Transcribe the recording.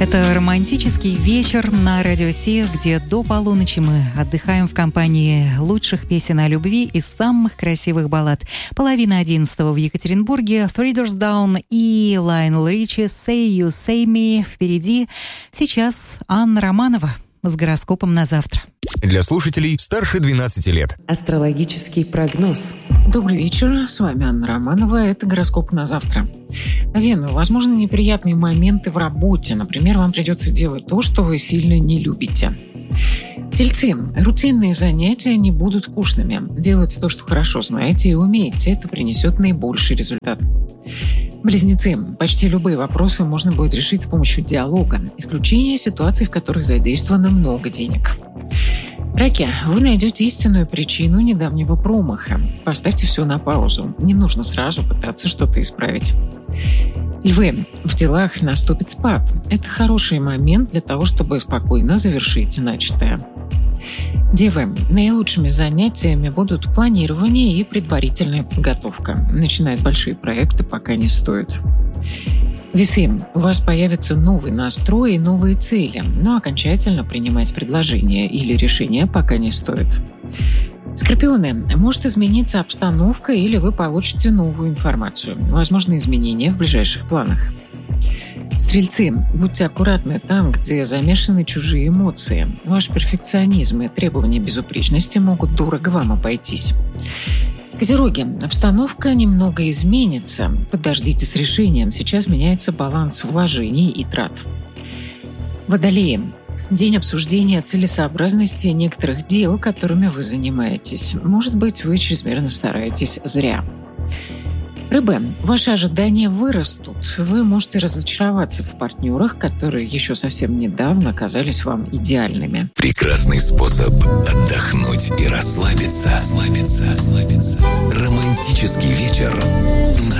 Это романтический вечер на Радио Сия, где до полуночи мы отдыхаем в компании лучших песен о любви и самых красивых баллад. 10:30 в Екатеринбурге, Three Doors Down и Лайонел Ричи «Say You, Say Me» впереди. Сейчас Анна Романова с гороскопом на завтра. Для слушателей старше 12 лет. Астрологический прогноз. Добрый вечер, с вами Анна Романова, это гороскоп на завтра. Вена, возможно, неприятные моменты в работе. Например, вам придется делать то, что вы сильно не любите. Тельцы, рутинные занятия не будут скучными. Делайте то, что хорошо знаете и умеете, это принесет наибольший результат. Близнецы, почти любые вопросы можно будет решить с помощью диалога. Исключение ситуаций, в которых задействовано много денег. Раки, вы найдете истинную причину недавнего промаха. Поставьте все на паузу. Не нужно сразу пытаться что-то исправить. Львы, в делах наступит спад. Это хороший момент для того, чтобы спокойно завершить начатое. Девы, наилучшими занятиями будут планирование и предварительная подготовка. Начинать большие проекты пока не стоит. Весы, у вас появится новый настрой и новые цели, но окончательно принимать предложения или решения пока не стоит. Скорпионы, может измениться обстановка или вы получите новую информацию. Возможны изменения в ближайших планах. Стрельцы, будьте аккуратны там, где замешаны чужие эмоции. Ваш перфекционизм и требования безупречности могут дорого вам обойтись. Козероги, обстановка немного изменится. Подождите с решением, сейчас меняется баланс вложений и трат. Водолеи, день обсуждения целесообразности некоторых дел, которыми вы занимаетесь. Может быть, вы чрезмерно стараетесь зря. Рыбы, ваши ожидания вырастут. Вы можете разочароваться в партнерах, которые еще совсем недавно казались вам идеальными. Прекрасный способ отдохнуть и расслабиться. Романтический вечер на